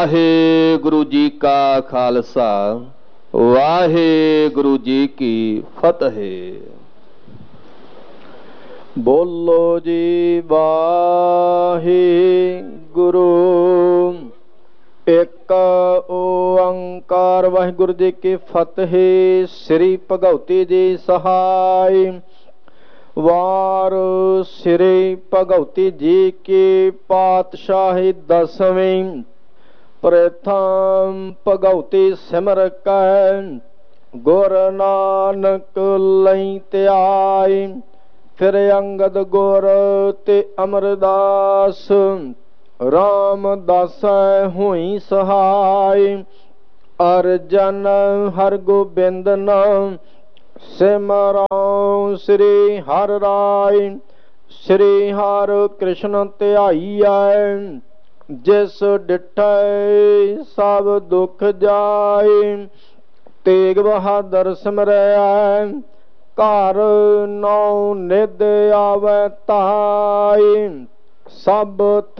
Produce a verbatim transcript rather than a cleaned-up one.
ਵਾਹਿਗੁਰੂ ਜੀ ਕਾ ਖਾਲਸਾ ਵਾਹਿਗੁਰੂ ਜੀ ਕੀ ਫਤਿਹ। ਬੋਲੋ ਜੀ ਵਾਹਿਗੁਰੂ। ਇੱਕ ਓੰਕਾਰ ਵਾਹਿਗੁਰੂ ਜੀ ਕੀ ਫਤਿਹ। ਸ੍ਰੀ ਭਗਉਤੀ ਜੀ ਸਹਾਈ। ਵਾਰ ਸ੍ਰੀ ਭਗਉਤੀ ਜੀ ਕੀ ਪਾਤਸ਼ਾਹੀ ਦਸਵੀਂ। ਪ੍ਰਥਮ ਭਗਉਤੀ ਸਿਮਰ ਕੈ ਗੁਰ ਨਾਨਕ ਲਈ ਧਿਆਈ। ਫਿਰ ਅੰਗਦ ਗੁਰ ਤੇ ਅਮਰਦਾਸ ਰਾਮਦਾਸੈ ਹੋਈ ਸਹਾਈ। ਅਰਜਨ ਹਰਗੋਬਿੰਦ ਨਾਮ ਸਿਮਰਉ ਸ੍ਰੀ ਹਰਿ ਰਾਇ। ਸ੍ਰੀ ਹਰਿ ਕ੍ਰਿਸ਼ਨ ਧਿਆਈਐ ਜਿਸ ਡਿਠੈ ਸਭ ਦੁਖ ਜਾਇ। ਤੇਗ ਬਹਾਦਰ ਸਿਮਰੈ ਘਰ ਨੌ ਨਿਧ ਆਵੈ ਧਾਇ। ਸਭ